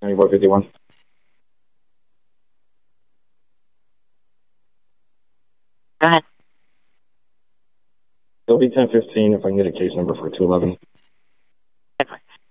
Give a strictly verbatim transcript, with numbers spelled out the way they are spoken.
ninety-four fifty-one. Go ahead. It'll be ten fifteen if I can get a case number for two eleven.